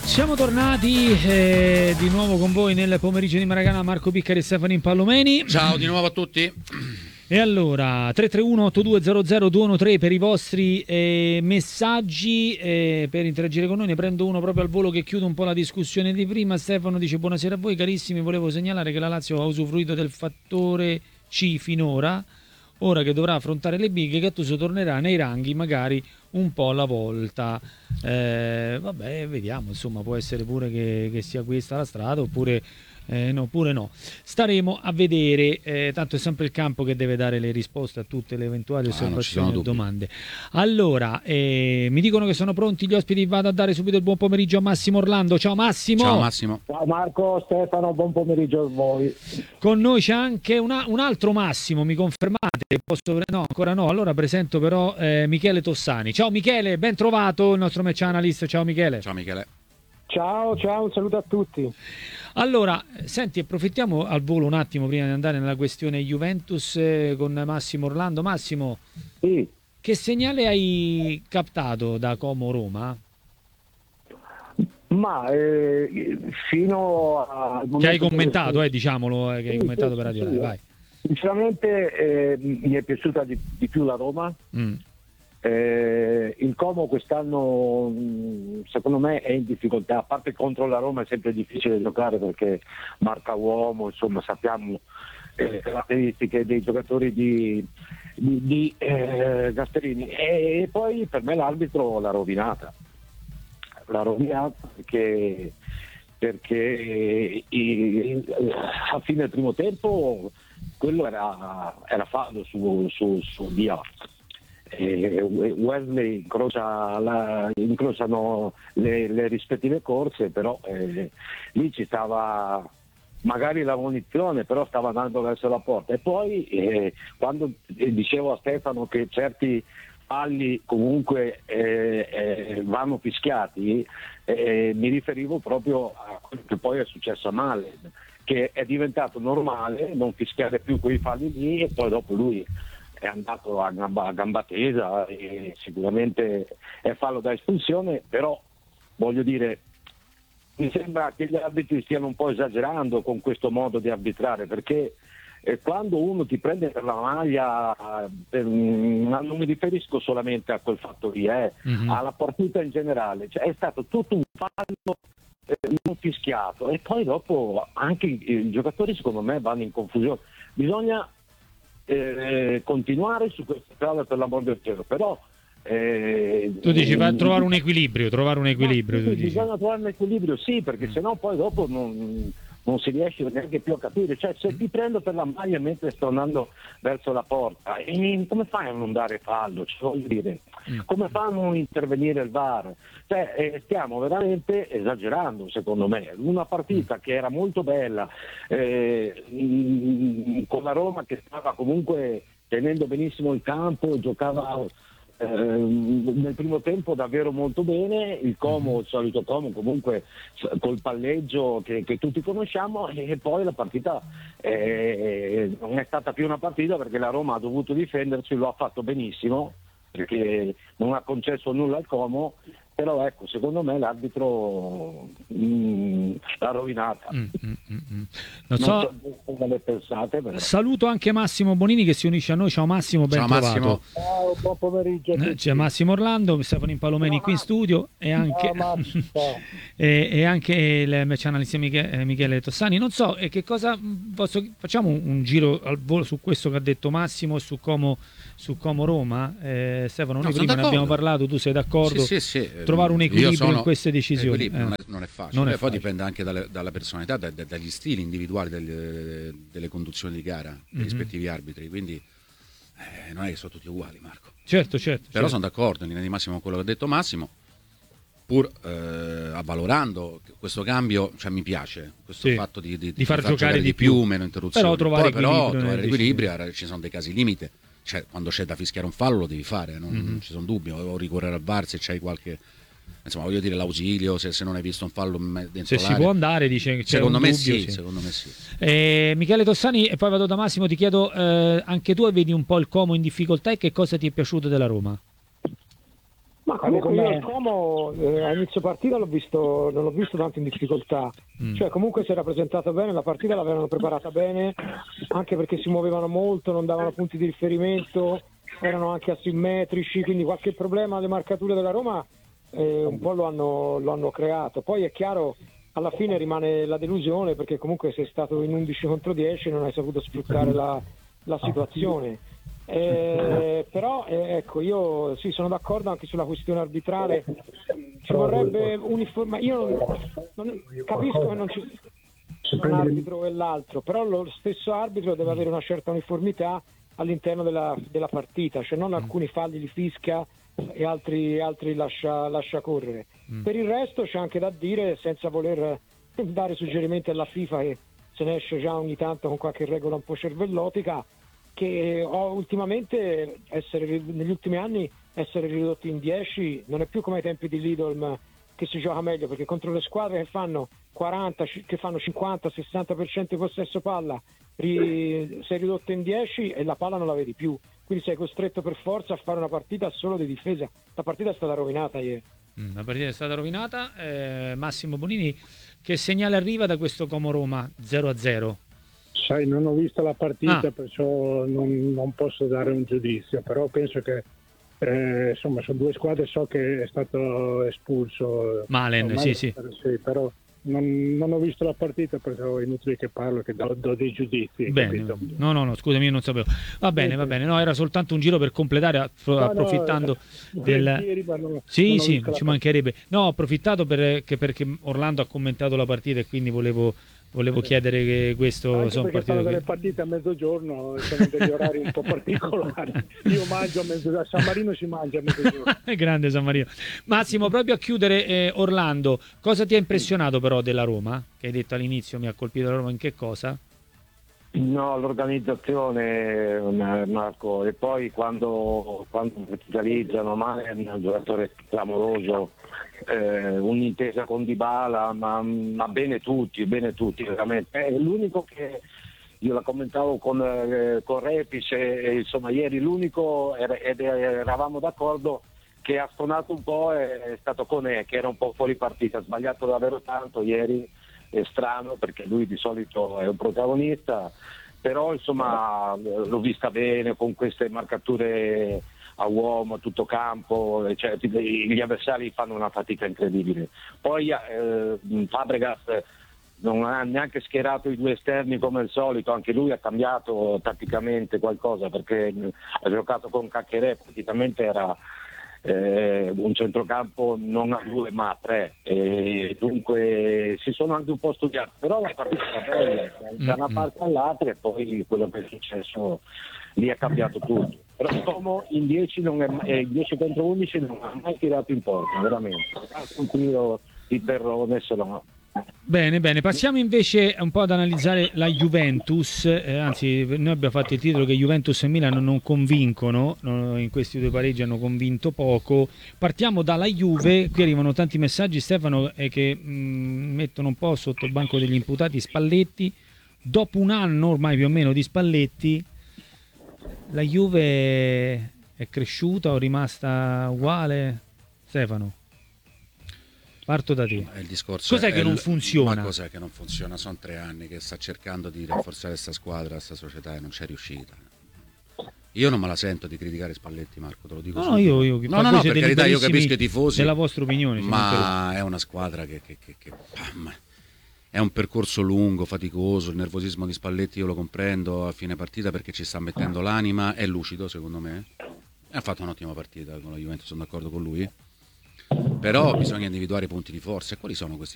Siamo tornati di nuovo con voi nel pomeriggio di Maracana, Marco Piccari e Stefano Impallomeni. Ciao di nuovo a tutti. E allora 331-8200-213 per i vostri messaggi, per interagire con noi. Ne prendo uno proprio al volo che chiude un po' la discussione di prima. Stefano dice: buonasera a voi carissimi, volevo segnalare che la Lazio ha usufruito del fattore C finora. Ora che dovrà affrontare le big, Gattuso tornerà nei ranghi magari un po' alla volta. Vabbè, vediamo, insomma, può essere pure che sia questa la strada, oppure no, pure no. Staremo a vedere, tanto è sempre il campo che deve dare le risposte a tutte le eventuali osservazioni e domande. Allora, mi dicono che sono pronti gli ospiti, vado a dare subito il buon pomeriggio a Massimo Orlando. Ciao Massimo. Ciao Massimo. Ciao Marco, Stefano, buon pomeriggio a voi. Con noi c'è anche un altro Massimo, mi confermate? No, ancora no. Allora presento però Michele Tossani. Ciao Michele, ben trovato, il nostro match analyst. Ciao Michele. Ciao Michele. Ciao, un saluto a tutti. Allora, senti, approfittiamo al volo un attimo prima di andare nella questione Juventus con Massimo Orlando. Massimo, Sì. Che segnale hai captato da Como Roma? Ma fino al momento Che hai commentato, diciamolo, che hai commentato per Radio Live, vai. Sinceramente mi è piaciuta di più la Roma. Il Como quest'anno secondo me è in difficoltà, a parte contro la Roma è sempre difficile giocare perché marca uomo, insomma sappiamo le caratteristiche dei giocatori di Gasperini, e poi per me l'arbitro l'ha rovinata perché a fine del primo tempo quello era fallo su Dia. Wesley incrociano le rispettive corse, però lì ci stava magari la munizione, però stava andando verso la porta. E poi quando dicevo a Stefano che certi falli comunque vanno fischiati, mi riferivo proprio a quello che poi è successo a Malen, che è diventato normale non fischiare più quei falli lì, e poi dopo lui è andato a gamba tesa e sicuramente è fallo da espulsione, però voglio dire, mi sembra che gli arbitri stiano un po' esagerando con questo modo di arbitrare, perché quando uno ti prende per la maglia, non mi riferisco solamente a quel fatto lì, alla partita in generale, cioè, è stato tutto un fallo non fischiato, e poi dopo anche i giocatori secondo me vanno in confusione. Bisogna continuare su questa strada, per l'amor del cielo, però tu dici va a trovare un equilibrio, tu dici. Bisogna trovare un equilibrio, sì, perché sennò poi dopo non si riesce neanche più a capire, cioè se ti prendo per la maglia mentre sto andando verso la porta, come fai a non dare fallo? Cioè, voglio dire, come fa a non intervenire il VAR? Cioè, stiamo veramente esagerando, secondo me. Una partita che era molto bella, con la Roma che stava comunque tenendo benissimo il campo, giocava nel primo tempo davvero molto bene, il Como, il solito Como comunque col palleggio che tutti conosciamo, e poi la partita non è stata più una partita perché la Roma ha dovuto difendersi, lo ha fatto benissimo perché non ha concesso nulla al Como, però ecco, secondo me l'arbitro l'ha rovinata. Non so come le pensate, però. Saluto anche Massimo Bonini che si unisce a noi. Ciao Massimo, ben trovato. Massimo. Ciao, buon pomeriggio a tutti. C'è Massimo Orlando, Stefano Impallomeni qui in studio, e anche, e anche il match analyst Michele Tossani. Non so che cosa facciamo un giro al volo su questo che ha detto Massimo e su Como Roma. Stefano, noi prima ne abbiamo parlato, tu sei d'accordo? Sì. Trovare un equilibrio in queste decisioni non è facile. Poi dipende anche dalla personalità, dagli stili individuali delle conduzioni di gara dei rispettivi arbitri, quindi non è che sono tutti uguali, Marco. Certo. Però sono d'accordo in linea di massimo con quello che ha detto Massimo, pur avvalorando questo cambio, cioè mi piace questo fatto di far giocare di più, meno interruzioni. Però trovare equilibrio, ci sono dei casi limite. Cioè, quando c'è da fischiare un fallo lo devi fare, non ci sono dubbi, o ricorrere al VAR se c'hai qualche, insomma, voglio dire, l'ausilio, se non hai visto un fallo dentro se si può andare, dice che c'è secondo un me dubbio, sì. Secondo me sì. Michele Tossani, e poi vado da Massimo, ti chiedo anche tu vedi un po' il Como in difficoltà, e che cosa ti è piaciuto della Roma? Ma comunque io il Como a inizio partita non l'ho visto tanto in difficoltà, cioè comunque si era presentato bene, la partita l'avevano preparata bene, anche perché si muovevano molto, non davano punti di riferimento, erano anche asimmetrici, quindi qualche problema alle marcature della Roma un po' lo hanno creato. Poi è chiaro, alla fine rimane la delusione, perché comunque sei stato in 11 contro 10 e non hai saputo sfruttare la situazione. Però ecco, io sì, sono d'accordo anche sulla questione arbitrale, ci vorrebbe ma io non capisco che non ci sia un arbitro e l'altro, però lo stesso arbitro deve avere una certa uniformità all'interno della partita, cioè non alcuni falli li fischia e altri lascia correre. Per il resto c'è anche da dire, senza voler dare suggerimenti alla FIFA, che se ne esce già ogni tanto con qualche regola un po' cervellotica, che ultimamente negli ultimi anni essere ridotti in 10 non è più come ai tempi di Lidl, che si gioca meglio, perché contro le squadre che fanno 50-60% di possesso palla sei ridotto in 10 e la palla non la vedi più, quindi sei costretto per forza a fare una partita solo di difesa. La partita è stata rovinata ieri. La partita è stata rovinata. Massimo Bonini, che segnale arriva da questo Como Roma 0-0? Sai, non ho visto la partita, perciò non posso dare un giudizio, però penso che insomma sono due squadre, so che è stato espulso Malen, sì, però non ho visto la partita, perciò è inutile che parlo, che do dei giudizi. Bene. No, scusami, io non sapevo. Va bene, no, era soltanto un giro per completare, approfittando Sì, ci mancherebbe. No, ho approfittato perché Orlando ha commentato la partita e quindi volevo chiedere che questo anche sono perché fanno delle partite a mezzogiorno, sono degli orari un po' particolari. Io mangio a mezzogiorno, a San Marino si mangia a mezzogiorno. Grande San Marino. Massimo, proprio a chiudere, Orlando, cosa ti ha impressionato però della Roma? Che hai detto all'inizio mi ha colpito la Roma, in che cosa? No, l'organizzazione, Marco, e poi quando realizzano male è un giocatore clamoroso, un'intesa con Dybala, ma bene tutti, veramente. È l'unico che io la commentavo con Repis, insomma ieri l'unico, ed eravamo d'accordo, che ha stonato un po' è stato Koné, che era un po' fuori partita, ha sbagliato davvero tanto ieri. È strano perché lui di solito è un protagonista, però insomma l'ho vista bene con queste marcature a uomo, a tutto campo, cioè, gli avversari fanno una fatica incredibile. Poi Fabregas non ha neanche schierato i due esterni come al solito, anche lui ha cambiato tatticamente qualcosa, perché ha giocato con Caccherè, praticamente era un centrocampo non a 2 ma a 3, e dunque si sono anche un po' studiati, però la partita è bella da una parte all'altra, e poi quello che è successo lì ha cambiato tutto. Però Como in 10 contro 11 non ha mai tirato in porta, veramente, un tiro di terrone se no. Bene, passiamo invece un po' ad analizzare la Juventus, anzi noi abbiamo fatto il titolo che Juventus e Milan non convincono, in questi due pareggi hanno convinto poco. Partiamo dalla Juve, qui arrivano tanti messaggi, Stefano, che mettono un po' sotto il banco degli imputati Spalletti. Dopo un anno ormai più o meno di Spalletti, la Juve è cresciuta o rimasta uguale? Stefano? Parto da te. Il discorso cos'è che non funziona? Ma cos'è che non funziona? Sono 3 anni che sta cercando di rafforzare questa squadra, questa società, e non c'è riuscita. Io non me la sento di criticare Spalletti, Marco, te lo dico. No, io per carità, io capisco i tifosi, della vostra opinione, ma è una squadra che è un percorso lungo, faticoso. Il nervosismo di Spalletti io lo comprendo a fine partita, perché ci sta mettendo l'anima, è lucido secondo me, ha fatto un'ottima partita con la Juventus, sono d'accordo con lui. Però bisogna individuare i punti di forza. E quali sono questi